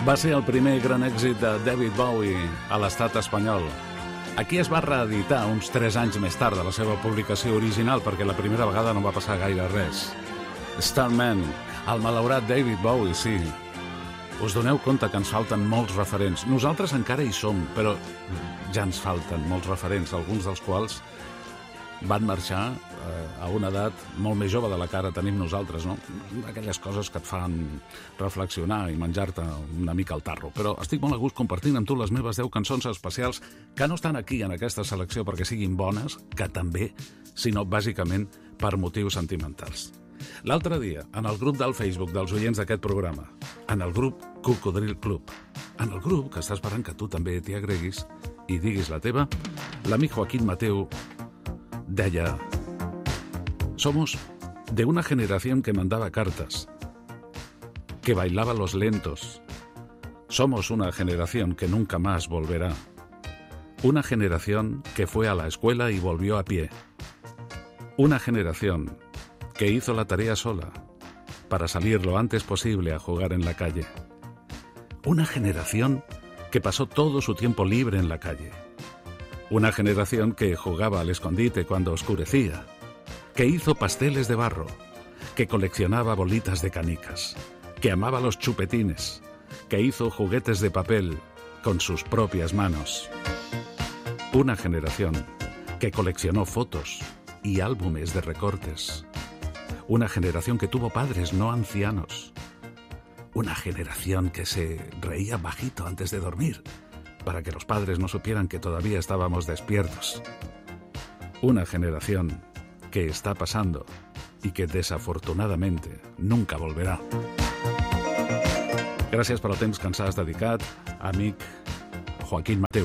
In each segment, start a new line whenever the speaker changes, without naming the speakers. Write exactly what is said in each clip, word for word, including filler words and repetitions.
Va ser el primer gran èxit de David Bowie a l'estat espanyol. Aquí es va reeditar uns tres anys més tard de la seva publicació original, perquè la primera vegada no va passar gaire res. Starman, el malaurat David Bowie, sí. Us doneu compte que ens falten molts referents. Nosaltres encara hi som, però ja ens falten molts referents, alguns dels quals van marxar eh, a una edat molt més jove de la que ara tenim nosaltres, no? Aquelles coses que et fan reflexionar i menjar-te una mica al tarro. Però estic molt a gust compartint amb tu les meves deu cançons especials que no estan aquí en aquesta selecció perquè siguin bones, que també, sinó bàsicament per motius sentimentals. L'altre dia, en el grup del Facebook dels oients d'aquest programa, en el grup Cocodril Club, en el grup que està esperant que tu també t'hi agreguis i diguis la teva, l'amic Joaquín Mateu deia: somos de una generación que mandaba cartas, que bailaba los lentos. Somos una generación que nunca más volverá. Una generación que fue a la escuela y volvió a pie. Una generación que hizo la tarea sola para salir lo antes posible a jugar en la calle. Una generación que pasó todo su tiempo libre en la calle. Una generación que jugaba al escondite cuando oscurecía, que hizo pasteles de barro, que coleccionaba bolitas de canicas, que amaba los chupetines, que hizo juguetes de papel con sus propias manos. Una generación que coleccionó fotos y álbumes de recortes. Una generación que tuvo padres no ancianos. Una generación que se reía bajito antes de dormir, para que los padres no supieran que todavía estábamos despiertos. Una generación que está pasando y que desafortunadamente nunca volverà. Gràcies per el temps que ens has dedicat, amic Joaquín Mateu.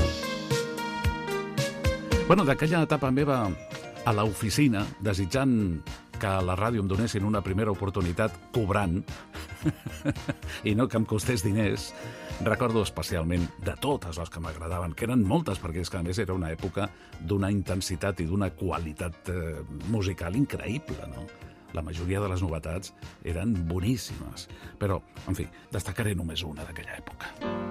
Bueno, d'aquella etapa meva a l'oficina, desitjant que a la ràdio em donessin una primera oportunitat cobrant i no que em costés diners, recordo especialment de totes les que m'agradaven, que eren moltes, perquè és que a més era una època d'una intensitat i d'una qualitat eh, musical increïble, no? La majoria de les novetats eren boníssimes, però, en fi, destacaré només una d'aquella època.